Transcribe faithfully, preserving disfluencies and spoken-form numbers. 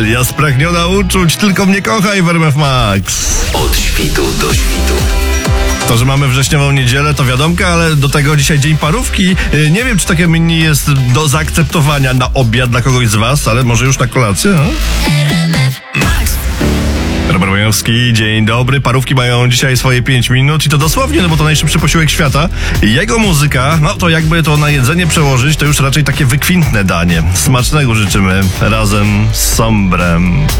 Amelia, spragniona uczuć, tylko mnie kochaj w R M F Max. Od świtu do świtu. To, że mamy wrześniową niedzielę, to wiadomka, ale do tego dzisiaj dzień parówki. Nie wiem, czy takie menu jest do zaakceptowania na obiad dla kogoś z was, ale może już na kolację, no? Robert Majowski, dzień dobry. Parówki mają dzisiaj swoje pięć minut i to dosłownie, no bo to najszybszy posiłek świata. Jego muzyka, no to jakby to na jedzenie przełożyć, to już raczej takie wykwintne danie. Smacznego życzymy razem z Sombrem.